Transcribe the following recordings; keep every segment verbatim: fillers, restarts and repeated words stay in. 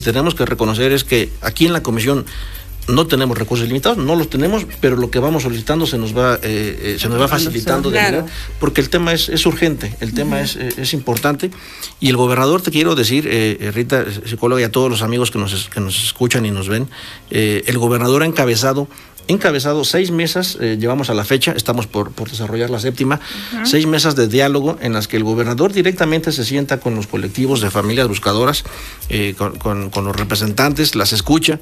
tenemos que reconocer es que aquí en la comisión no tenemos recursos limitados, no los tenemos, pero lo que vamos solicitando se nos va eh, eh, se nos va facilitando, claro, de manera, porque el tema es, es urgente, el tema uh-huh. es, es importante, y el gobernador, te quiero decir, eh, Rita, psicóloga, y a todos los amigos que nos, que nos escuchan y nos ven, eh, el gobernador ha encabezado encabezado seis mesas, eh, llevamos a la fecha, estamos por, por desarrollar la séptima, uh-huh. seis mesas de diálogo en las que el gobernador directamente se sienta con los colectivos de familias buscadoras, eh, con, con, con los representantes, las escucha,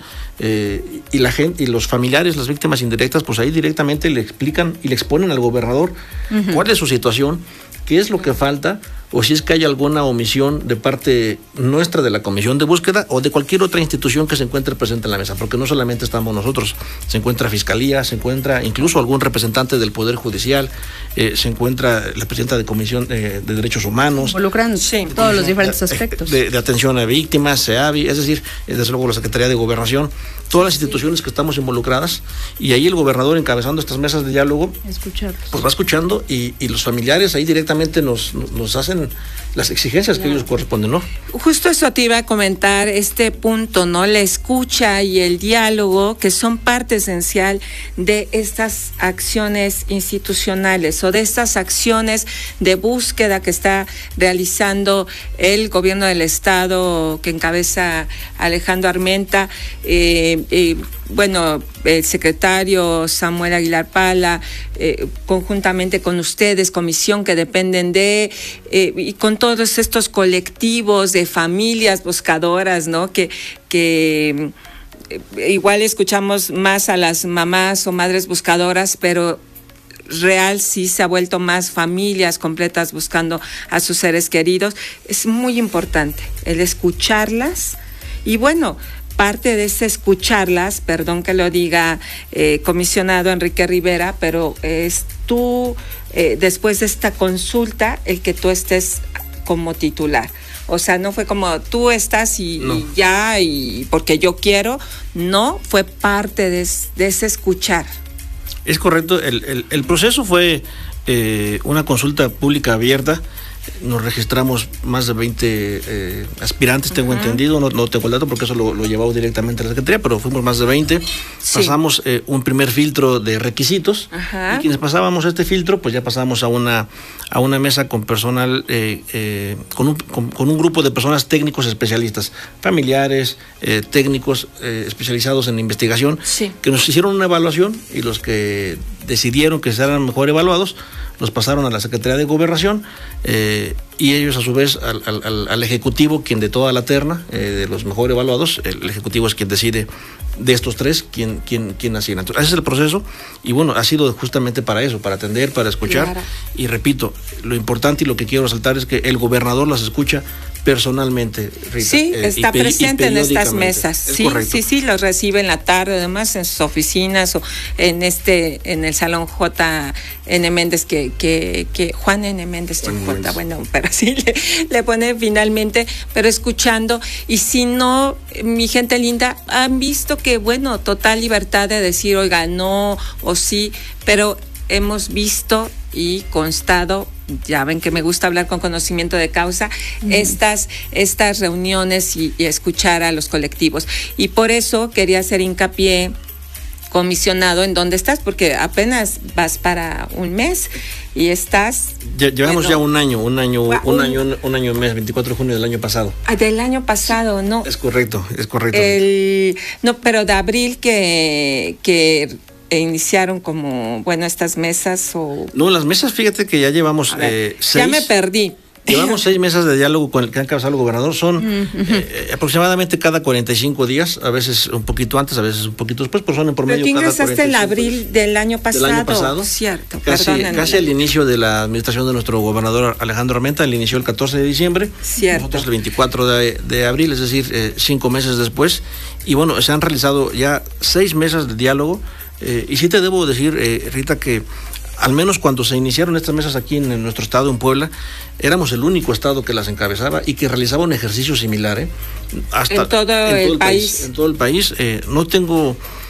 eh, y la gente, y los familiares, las víctimas indirectas, pues ahí directamente le explican y le exponen al gobernador uh-huh. cuál es su situación, qué es lo que falta, o si es que hay alguna omisión de parte nuestra de la Comisión de Búsqueda o de cualquier otra institución que se encuentre presente en la mesa, porque no solamente estamos nosotros, se encuentra Fiscalía, se encuentra incluso algún representante del Poder Judicial, eh, se encuentra la presidenta de Comisión eh, de Derechos Humanos. Involucrando sí, todos los diferentes aspectos. De, de atención a víctimas, SEAVI, es decir, desde luego la Secretaría de Gobernación, todas las instituciones que estamos involucradas, y ahí el gobernador encabezando estas mesas de diálogo, escucharlos, pues va escuchando, y, y los familiares ahí directamente nos, nos hacen las exigencias claro. que ellos corresponden, ¿no? Justo eso te iba a comentar, este punto, ¿no? La escucha y el diálogo, que son parte esencial de estas acciones institucionales o de estas acciones de búsqueda que está realizando el gobierno del estado, que encabeza Alejandro Armenta, eh, eh, bueno, el secretario Samuel Aguilar Pala, eh, conjuntamente con ustedes, comisión que dependen de, eh, y con todos estos colectivos de familias buscadoras, ¿no? Que, que eh, igual escuchamos más a las mamás o madres buscadoras, pero real sí se ha vuelto más familias completas buscando a sus seres queridos. Es muy importante el escucharlas, y bueno, parte de ese escucharlas, perdón que lo diga, eh, comisionado Enrique Rivera, pero es tú, eh, después de esta consulta, el que tú estés como titular. O sea, no fue como tú estás y, no. y ya, y porque yo quiero, no, fue parte de, de ese escuchar. Es correcto, el, el, el proceso fue eh, una consulta pública abierta. Nos registramos más de veinte eh, aspirantes, tengo uh-huh. entendido, no, no tengo el dato porque eso lo, lo llevaba directamente a la Secretaría, pero fuimos más de veinte. Sí. Pasamos eh, un primer filtro de requisitos, uh-huh. y quienes pasábamos este filtro, pues ya pasamos a una a una mesa con personal, eh, eh, con, un, con, con un grupo de personas técnicos especialistas, familiares, eh, técnicos eh, especializados en investigación, sí. que nos hicieron una evaluación, y los que decidieron que sean mejor evaluados los pasaron a la Secretaría de Gobernación, eh, y ellos a su vez al, al, al Ejecutivo, quien de toda la terna eh, de los mejor evaluados, el Ejecutivo es quien decide de estos tres quién, quién, quién asigna. Entonces, ese es el proceso, y bueno, ha sido justamente para eso, para atender, para escuchar, claro. Y repito, lo importante y lo que quiero resaltar es que el gobernador las escucha personalmente, Rita. Sí, eh, está y, presente y en estas mesas. Sí, correcto. sí, sí, los recibe en la tarde, además en sus oficinas o en este, en el salón J N Méndez, que, que, que Juan N. Méndez, Juan J, Méndez. Bueno, pero sí le, le pone finalmente, pero escuchando, y si no, mi gente linda, han visto que, bueno, total libertad de decir, oiga, no, o sí, pero hemos visto y constado, ya ven que me gusta hablar con conocimiento de causa, mm. estas, estas reuniones y, y escuchar a los colectivos. Y por eso quería hacer hincapié, comisionado, en dónde estás, porque apenas vas para un mes y estás... Ya, llevamos bueno, ya un año, un año, un, un año, un, un año mes, veinticuatro de junio del año pasado. Del año pasado, ¿no? Es correcto, es correcto. El, no, pero de abril que... que iniciaron como, bueno, estas mesas o... No, las mesas, fíjate que ya llevamos ver, eh, seis... Ya me perdí. Llevamos seis mesas de diálogo con el que ha encabezado el gobernador, son uh-huh. eh, aproximadamente cada cuarenta y cinco días, a veces un poquito antes, a veces un poquito después, pero son en promedio cada cada cuarenta y cinco días. Pero tú ingresaste el abril del año pasado. Del año pasado. Cierto, casi, casi al inicio de la administración de nuestro gobernador Alejandro Armenta, él inició el catorce de diciembre, cierto. Nosotros el veinticuatro de, de abril, es decir, eh, cinco meses después, y bueno, se han realizado ya seis mesas de diálogo. Eh, y sí te debo decir, eh, Rita, que al menos cuando se iniciaron estas mesas aquí en, en nuestro estado, en Puebla, éramos el único estado que las encabezaba y que realizaba un ejercicio similar, ¿eh? Hasta en todo, en todo el, el país. país. En todo el país. Eh, no tengo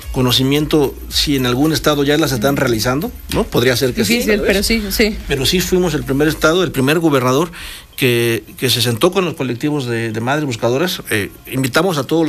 conocimiento si en algún estado ya las están realizando, ¿no? Podría ser que Difícil, sí. pero sí, sí. Pero sí fuimos el primer estado, el primer gobernador que, que se sentó con los colectivos de, de madres buscadoras. Eh, invitamos a todos los